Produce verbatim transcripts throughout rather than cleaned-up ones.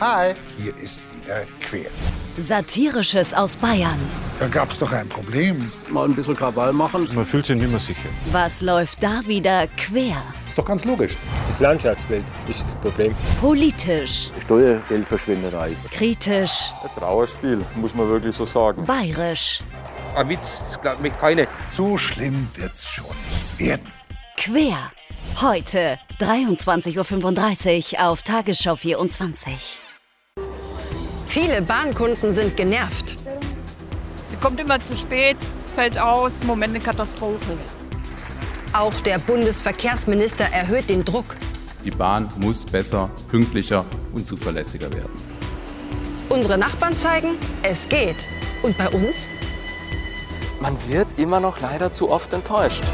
Hi, hier ist wieder Quer. Satirisches aus Bayern. Da gab's doch ein Problem. Mal ein bisschen Krawall machen. Man fühlt sich nicht mehr sicher. Was läuft da wieder quer? Ist doch ganz logisch. Das Landschaftsbild ist das Problem. Politisch. Steuergeldverschwinderei. Kritisch. Ein Trauerspiel, muss man wirklich so sagen. Bayerisch. Ein Witz, das glaubt mich keiner. So schlimm wird's schon nicht werden. Quer. Heute, dreiundzwanzig Uhr fünfunddreißig auf Tagesschau vierundzwanzig. Viele Bahnkunden sind genervt. Sie kommt immer zu spät, fällt aus, im Moment eine Katastrophe. Auch der Bundesverkehrsminister erhöht den Druck. Die Bahn muss besser, pünktlicher und zuverlässiger werden. Unsere Nachbarn zeigen, es geht. Und bei uns? Man wird immer noch leider zu oft enttäuscht.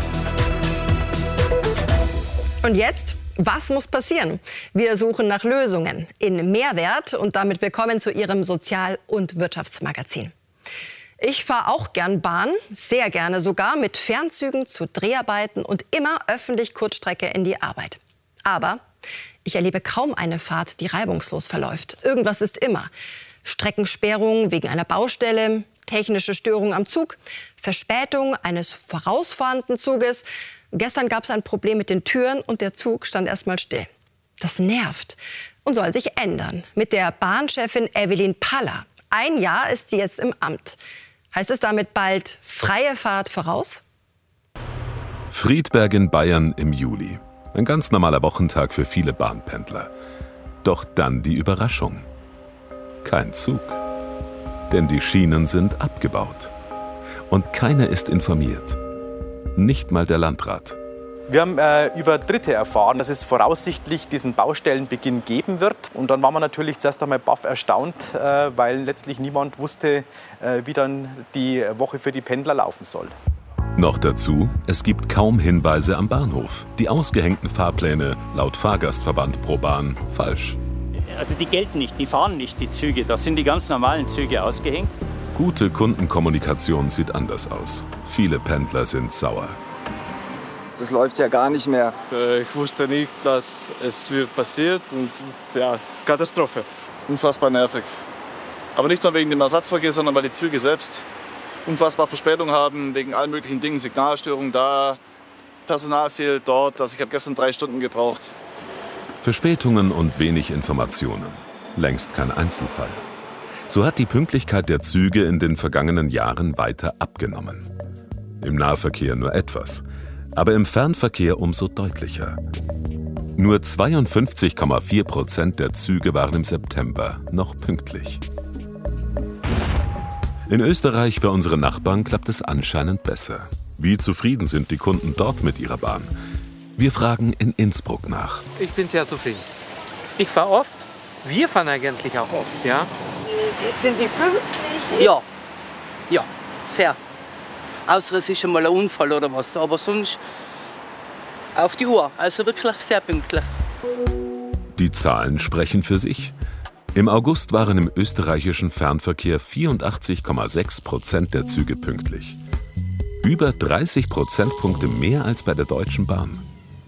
Und jetzt? Was muss passieren? Wir suchen nach Lösungen in Mehrwert und damit willkommen zu Ihrem Sozial- und Wirtschaftsmagazin. Ich fahre auch gern Bahn, sehr gerne sogar, mit Fernzügen zu Dreharbeiten und immer öffentlich Kurzstrecke in die Arbeit. Aber ich erlebe kaum eine Fahrt, die reibungslos verläuft. Irgendwas ist immer. Streckensperrung wegen einer Baustelle, technische Störung am Zug, Verspätung eines vorausfahrenden Zuges. Gestern gab es ein Problem mit den Türen und der Zug stand erst mal still. Das nervt und soll sich ändern. Mit der Bahnchefin Evelyn Paller. Ein Jahr ist sie jetzt im Amt. Heißt es damit bald freie Fahrt voraus? Friedberg in Bayern im Juli. Ein ganz normaler Wochentag für viele Bahnpendler. Doch dann die Überraschung. Kein Zug. Denn die Schienen sind abgebaut. Und keiner ist informiert. Nicht mal der Landrat. Wir haben äh, über Dritte erfahren, dass es voraussichtlich diesen Baustellenbeginn geben wird. Und dann waren wir natürlich zuerst einmal baff erstaunt, äh, weil letztlich niemand wusste, äh, wie dann die Woche für die Pendler laufen soll. Noch dazu, es gibt kaum Hinweise am Bahnhof. Die ausgehängten Fahrpläne, laut Fahrgastverband pro Bahn, falsch. Also die gelten nicht, die fahren nicht, die Züge. Da sind die ganz normalen Züge ausgehängt. Gute Kundenkommunikation sieht anders aus. Viele Pendler sind sauer. Das läuft ja gar nicht mehr. Ich wusste nicht, dass es wird passiert und ja, Katastrophe. Unfassbar nervig. Aber nicht nur wegen dem Ersatzverkehr, sondern weil die Züge selbst unfassbar Verspätung haben, wegen allen möglichen Dingen, Signalstörungen da, Personal fehlt dort. Also ich habe gestern drei Stunden gebraucht. Verspätungen und wenig Informationen. Längst kein Einzelfall. So hat die Pünktlichkeit der Züge in den vergangenen Jahren weiter abgenommen. Im Nahverkehr nur etwas, aber im Fernverkehr umso deutlicher. Nur zweiundfünfzig Komma vier Prozent der Züge waren im September noch pünktlich. In Österreich bei unseren Nachbarn klappt es anscheinend besser. Wie zufrieden sind die Kunden dort mit ihrer Bahn? Wir fragen in Innsbruck nach. Ich bin sehr zufrieden. Ich fahre oft. Wir fahren eigentlich auch oft, ja. Sind die pünktlich? Ja, ja, sehr. Außer es ist einmal ein Unfall oder was, aber sonst auf die Uhr. Also wirklich sehr pünktlich. Die Zahlen sprechen für sich. Im August waren im österreichischen Fernverkehr vierundachtzig Komma sechs Prozent der Züge pünktlich. Über dreißig Prozentpunkte mehr als bei der Deutschen Bahn.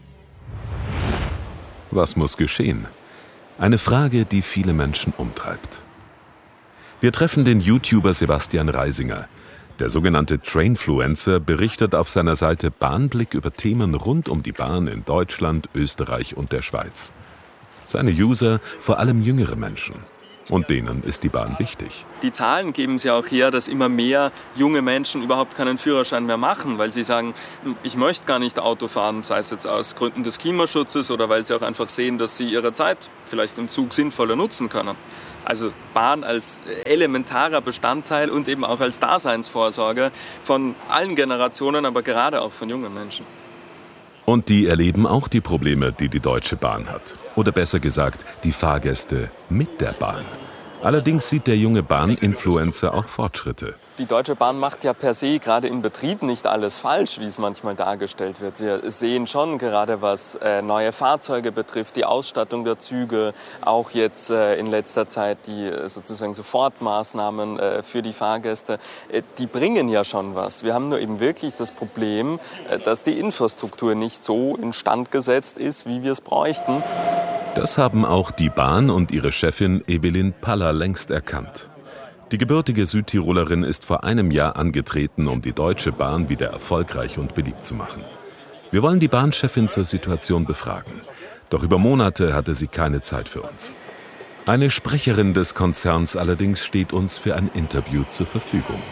Was muss geschehen? Eine Frage, die viele Menschen umtreibt. Wir treffen den YouTuber Sebastian Reisinger. Der sogenannte Trainfluencer berichtet auf seiner Seite Bahnblick über Themen rund um die Bahn in Deutschland, Österreich und der Schweiz. Seine User vor allem jüngere Menschen. Und denen ist die Bahn wichtig. Die Zahlen geben es ja auch her, dass immer mehr junge Menschen überhaupt keinen Führerschein mehr machen, weil sie sagen, ich möchte gar nicht Auto fahren, sei es jetzt aus Gründen des Klimaschutzes oder weil sie auch einfach sehen, dass sie ihre Zeit vielleicht im Zug sinnvoller nutzen können. Also Bahn als elementarer Bestandteil und eben auch als Daseinsvorsorge von allen Generationen, aber gerade auch von jungen Menschen. Und die erleben auch die Probleme, die die Deutsche Bahn hat. Oder besser gesagt, die Fahrgäste mit der Bahn. Allerdings sieht der junge Bahn-Influencer auch Fortschritte. Die Deutsche Bahn macht ja per se gerade im Betrieb nicht alles falsch, wie es manchmal dargestellt wird. Wir sehen schon gerade, was äh, neue Fahrzeuge betrifft, die Ausstattung der Züge, auch jetzt äh, in letzter Zeit die äh, sozusagen Sofortmaßnahmen äh, für die Fahrgäste, äh, die bringen ja schon was. Wir haben nur eben wirklich das Problem, äh, dass die Infrastruktur nicht so instand gesetzt ist, wie wir es bräuchten. Das haben auch die Bahn und ihre Chefin Evelyn Paller längst erkannt. Die gebürtige Südtirolerin ist vor einem Jahr angetreten, um die Deutsche Bahn wieder erfolgreich und beliebt zu machen. Wir wollen die Bahnchefin zur Situation befragen. Doch über Monate hatte sie keine Zeit für uns. Eine Sprecherin des Konzerns allerdings steht uns für ein Interview zur Verfügung.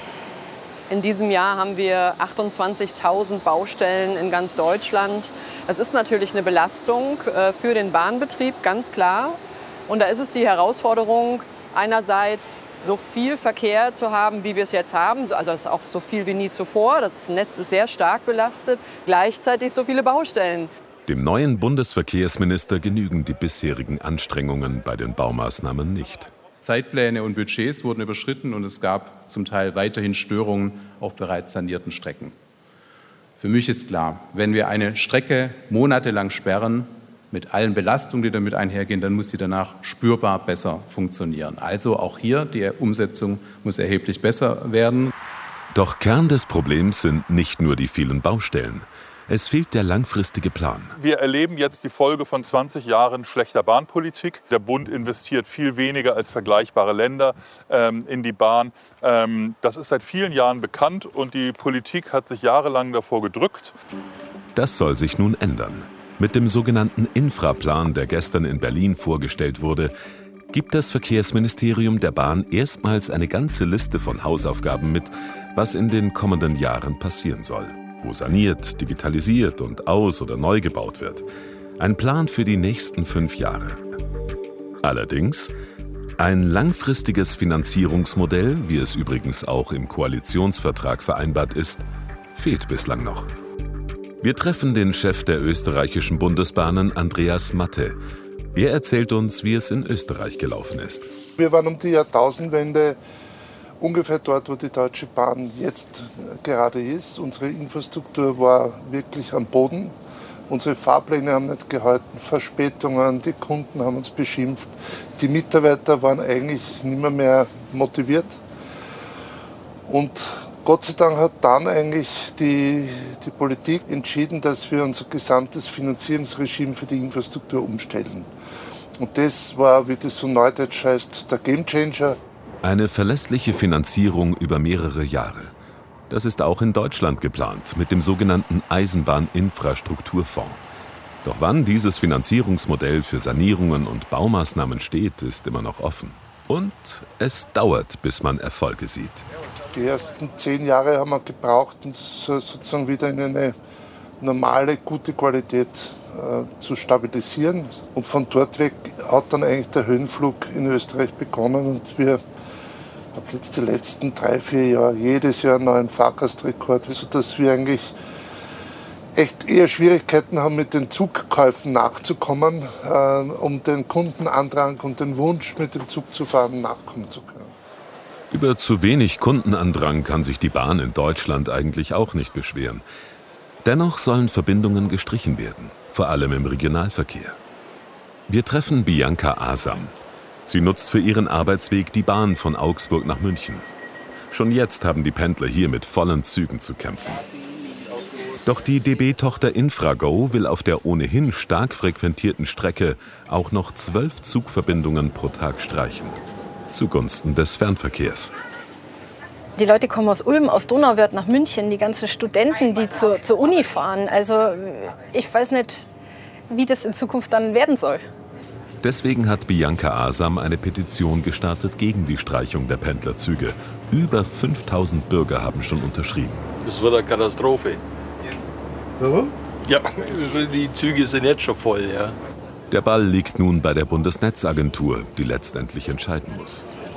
In diesem Jahr haben wir achtundzwanzigtausend Baustellen in ganz Deutschland. Das ist natürlich eine Belastung für den Bahnbetrieb, ganz klar. Und da ist es die Herausforderung, einerseits so viel Verkehr zu haben, wie wir es jetzt haben, also das ist auch so viel wie nie zuvor. Das Netz ist sehr stark belastet, gleichzeitig so viele Baustellen. Dem neuen Bundesverkehrsminister genügen die bisherigen Anstrengungen bei den Baumaßnahmen nicht. Zeitpläne und Budgets wurden überschritten und es gab zum Teil weiterhin Störungen auf bereits sanierten Strecken. Für mich ist klar, wenn wir eine Strecke monatelang sperren, mit allen Belastungen, die damit einhergehen, dann muss sie danach spürbar besser funktionieren. Also auch hier, die Umsetzung muss erheblich besser werden. Doch Kern des Problems sind nicht nur die vielen Baustellen. Es fehlt der langfristige Plan. Wir erleben jetzt die Folge von zwanzig Jahren schlechter Bahnpolitik. Der Bund investiert viel weniger als vergleichbare Länder ähm, in die Bahn. Ähm, das ist seit vielen Jahren bekannt und die Politik hat sich jahrelang davor gedrückt. Das soll sich nun ändern. Mit dem sogenannten Infraplan, der gestern in Berlin vorgestellt wurde, gibt das Verkehrsministerium der Bahn erstmals eine ganze Liste von Hausaufgaben mit, was in den kommenden Jahren passieren soll. Wo saniert, digitalisiert und aus- oder neu gebaut wird. Ein Plan für die nächsten fünf Jahre. Allerdings, ein langfristiges Finanzierungsmodell, wie es übrigens auch im Koalitionsvertrag vereinbart ist, fehlt bislang noch. Wir treffen den Chef der österreichischen Bundesbahnen, Andreas Matte. Er erzählt uns, wie es in Österreich gelaufen ist. Wir waren um die Jahrtausendwende ungefähr dort, wo die Deutsche Bahn jetzt gerade ist. Unsere Infrastruktur war wirklich am Boden. Unsere Fahrpläne haben nicht gehalten, Verspätungen, die Kunden haben uns beschimpft. Die Mitarbeiter waren eigentlich nicht mehr, mehr motiviert. Und Gott sei Dank hat dann eigentlich die, die Politik entschieden, dass wir unser gesamtes Finanzierungsregime für die Infrastruktur umstellen. Und das war, wie das so neudeutsch heißt, der Gamechanger. Eine verlässliche Finanzierung über mehrere Jahre. Das ist auch in Deutschland geplant, mit dem sogenannten Eisenbahninfrastrukturfonds. Doch wann dieses Finanzierungsmodell für Sanierungen und Baumaßnahmen steht, ist immer noch offen. Und es dauert, bis man Erfolge sieht. Die ersten zehn Jahre haben wir gebraucht, uns sozusagen wieder in eine normale, gute Qualität äh, zu stabilisieren. Und von dort weg hat dann eigentlich der Höhenflug in Österreich begonnen und wir haben jetzt die letzten drei, vier Jahre jedes Jahr einen neuen Fahrgastrekord, sodass wir eigentlich echt eher Schwierigkeiten haben, mit den Zugkäufen nachzukommen, äh, um den Kundenandrang und den Wunsch, mit dem Zug zu fahren, nachkommen zu können. Über zu wenig Kundenandrang kann sich die Bahn in Deutschland eigentlich auch nicht beschweren. Dennoch sollen Verbindungen gestrichen werden, vor allem im Regionalverkehr. Wir treffen Bianca Asam. Sie nutzt für ihren Arbeitsweg die Bahn von Augsburg nach München. Schon jetzt haben die Pendler hier mit vollen Zügen zu kämpfen. Doch die D B-Tochter Infrago will auf der ohnehin stark frequentierten Strecke auch noch zwölf Zugverbindungen pro Tag streichen. Zugunsten des Fernverkehrs. Die Leute kommen aus Ulm, aus Donauwörth nach München, die ganzen Studenten, die zur, zur Uni fahren. Also ich weiß nicht, wie das in Zukunft dann werden soll. Deswegen hat Bianca Asam eine Petition gestartet gegen die Streichung der Pendlerzüge. Über fünftausend Bürger haben schon unterschrieben. Das wird eine Katastrophe. Warum? Ja, die Züge sind jetzt schon voll, ja. Der Ball liegt nun bei der Bundesnetzagentur, die letztendlich entscheiden muss.